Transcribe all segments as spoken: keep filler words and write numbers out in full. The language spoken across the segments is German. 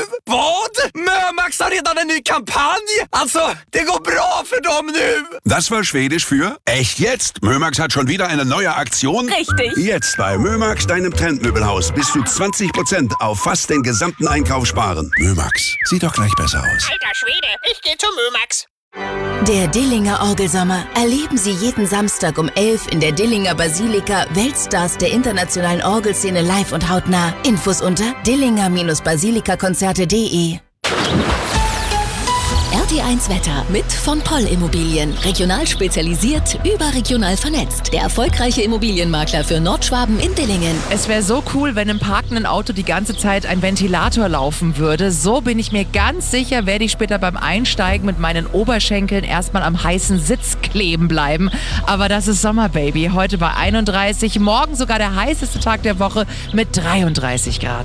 Vad? Mömax har redan en ny kampanj! Alltså, det går bra för dem nu! Das war Schwedisch für echt jetzt? Mömax hat schon wieder eine neue Aktion? Richtig. Jetzt bei Mömax, deinem Trendmöbelhaus, bis zu zwanzig Prozent auf fast den gesamten Einkauf sparen. Mömax, sieht doch gleich besser aus. Alter Schwede, ich gehe zu Mömax. Der Dillinger Orgelsommer. Erleben Sie jeden Samstag um elf in der Dillinger Basilika Weltstars der internationalen Orgelszene live und hautnah. Infos unter dillinger basilika konzerte punkt de. R T eins Wetter mit von Poll Immobilien. Regional spezialisiert, überregional vernetzt. Der erfolgreiche Immobilienmakler für Nordschwaben in Dillingen. Es wäre so cool, wenn im parkenden Auto die ganze Zeit ein Ventilator laufen würde. So bin ich mir ganz sicher, werde ich später beim Einsteigen mit meinen Oberschenkeln erstmal am heißen Sitz kleben bleiben. Aber das ist Sommerbaby. Heute bei einunddreißig, morgen sogar der heißeste Tag der Woche mit dreiunddreißig Grad.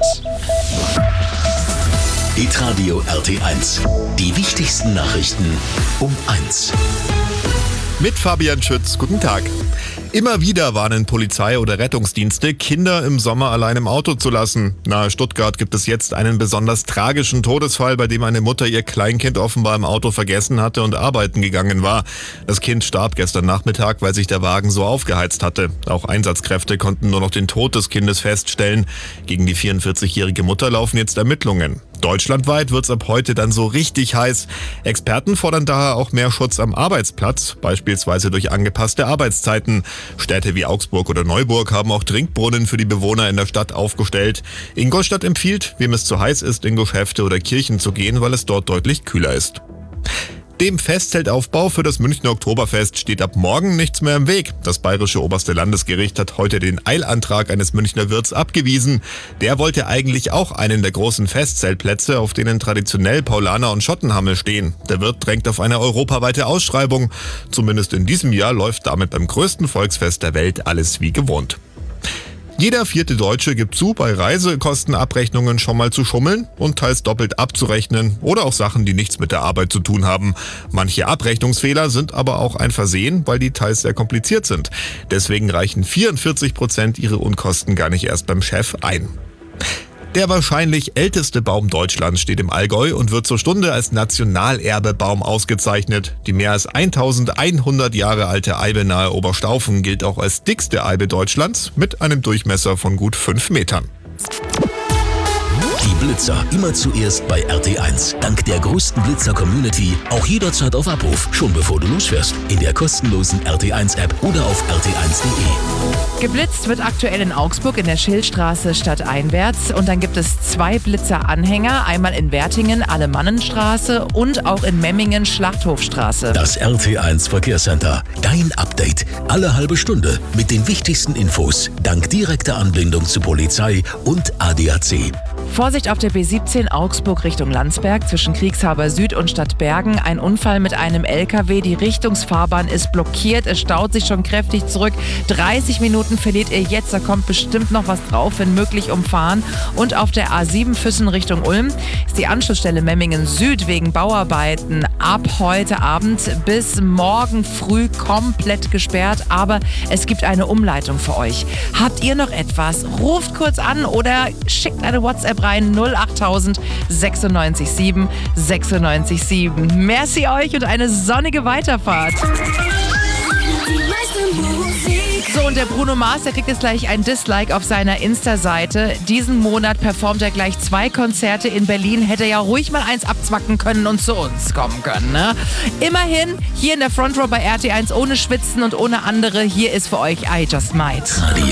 Hitradio R T eins. Die wichtigsten Nachrichten um eins. Mit Fabian Schütz, guten Tag. Immer wieder warnen Polizei oder Rettungsdienste, Kinder im Sommer allein im Auto zu lassen. Nahe Stuttgart gibt es jetzt einen besonders tragischen Todesfall, bei dem eine Mutter ihr Kleinkind offenbar im Auto vergessen hatte und arbeiten gegangen war. Das Kind starb gestern Nachmittag, weil sich der Wagen so aufgeheizt hatte. Auch Einsatzkräfte konnten nur noch den Tod des Kindes feststellen. Gegen die vierundvierzigjährige Mutter laufen jetzt Ermittlungen. Deutschlandweit wird's ab heute dann so richtig heiß. Experten fordern daher auch mehr Schutz am Arbeitsplatz, beispielsweise durch angepasste Arbeitszeiten. Städte wie Augsburg oder Neuburg haben auch Trinkbrunnen für die Bewohner in der Stadt aufgestellt. Ingolstadt empfiehlt, wem es zu heiß ist, in Geschäfte oder Kirchen zu gehen, weil es dort deutlich kühler ist. Dem Festzeltaufbau für das Münchner Oktoberfest steht ab morgen nichts mehr im Weg. Das bayerische oberste Landesgericht hat heute den Eilantrag eines Münchner Wirts abgewiesen. Der wollte eigentlich auch einen der großen Festzeltplätze, auf denen traditionell Paulaner und Schottenhammel stehen. Der Wirt drängt auf eine europaweite Ausschreibung. Zumindest in diesem Jahr läuft damit beim größten Volksfest der Welt alles wie gewohnt. Jeder vierte Deutsche gibt zu, bei Reisekostenabrechnungen schon mal zu schummeln und teils doppelt abzurechnen oder auch Sachen, die nichts mit der Arbeit zu tun haben. Manche Abrechnungsfehler sind aber auch ein Versehen, weil die teils sehr kompliziert sind. Deswegen reichen vierundvierzig Prozent ihre Unkosten gar nicht erst beim Chef ein. Der wahrscheinlich älteste Baum Deutschlands steht im Allgäu und wird zur Stunde als Nationalerbebaum ausgezeichnet. Die mehr als eintausendeinhundert Jahre alte Eibe nahe Oberstaufen gilt auch als dickste Eibe Deutschlands mit einem Durchmesser von gut fünf Metern. Die Blitzer immer zuerst bei R T eins. Dank der größten Blitzer-Community auch jederzeit auf Abruf, schon bevor du losfährst. In der kostenlosen R T eins App oder auf r t eins punkt de. Geblitzt wird aktuell in Augsburg in der Schildstraße stadteinwärts. Und dann gibt es zwei Blitzer-Anhänger, einmal in Wertingen, Alemannenstraße und auch in Memmingen, Schlachthofstraße. Das R T eins Verkehrscenter. Dein Update. Alle halbe Stunde mit den wichtigsten Infos. Dank direkter Anbindung zu Polizei und A D A C. Vorsicht auf der B siebzehn Augsburg Richtung Landsberg zwischen Kriegshaber Süd und Stadtbergen. Ein Unfall mit einem L K W. Die Richtungsfahrbahn ist blockiert. Es staut sich schon kräftig zurück. dreißig Minuten verliert ihr jetzt. Da kommt bestimmt noch was drauf, wenn möglich umfahren. Und auf der A sieben Füssen Richtung Ulm ist die Anschlussstelle Memmingen Süd wegen Bauarbeiten ab heute Abend bis morgen früh komplett gesperrt. Aber es gibt eine Umleitung für euch. Habt ihr noch etwas? Ruft kurz an oder schickt eine WhatsApp rein null achttausend sechsundneunzig sieben sechsundneunzig sieben. Merci euch und eine sonnige Weiterfahrt. So, und der Bruno Mars, der kriegt jetzt gleich ein Dislike auf seiner Insta-Seite. Diesen Monat performt er gleich zwei Konzerte in Berlin. Hätte ja ruhig mal eins abzwacken können und zu uns kommen können, ne? Immerhin, hier in der Front Row bei R T eins ohne Schwitzen und ohne andere. Hier ist für euch I Just Might. Radio